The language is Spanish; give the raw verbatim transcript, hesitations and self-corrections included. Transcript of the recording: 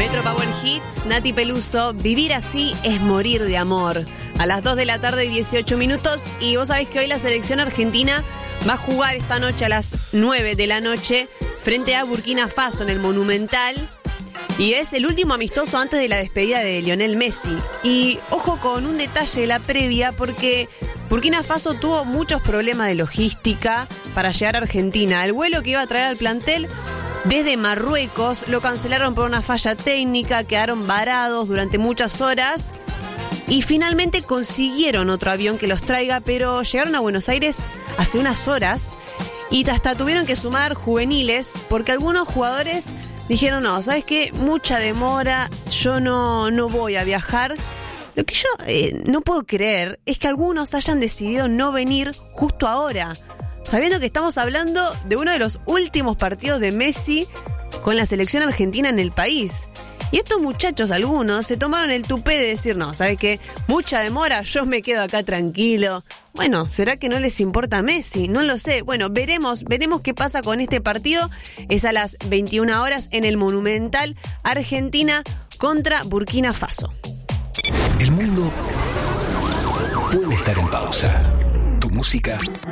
Metro Power Hits, Nati Peluso, Vivir así es morir de amor. A las dos de la tarde y dieciocho minutos. Y vos sabés que hoy la selección argentina va a jugar esta noche a las nueve de la noche frente a Burkina Faso en el Monumental. Y es el último amistoso antes de la despedida de Lionel Messi. Y ojo con un detalle de la previa, porque Burkina Faso tuvo muchos problemas de logística para llegar a Argentina. El vuelo que iba a traer al plantel desde Marruecos lo cancelaron por una falla técnica, quedaron varados durante muchas horas y finalmente consiguieron otro avión que los traiga, pero llegaron a Buenos Aires hace unas horas y hasta tuvieron que sumar juveniles porque algunos jugadores dijeron, no, ¿sabes qué? Mucha demora, yo no, no voy a viajar. Lo que yo eh, no puedo creer es que algunos hayan decidido no venir justo ahora, sabiendo que estamos hablando de uno de los últimos partidos de Messi con la selección argentina en el país. Y estos muchachos, algunos, se tomaron el tupé de decir, no, ¿sabes qué? Mucha demora, yo me quedo acá tranquilo. Bueno, ¿será que no les importa Messi? No lo sé. Bueno, veremos, veremos qué pasa con este partido. Es a las veintiuna horas en el Monumental, Argentina contra Burkina Faso. El mundo puede estar en pausa. Tu música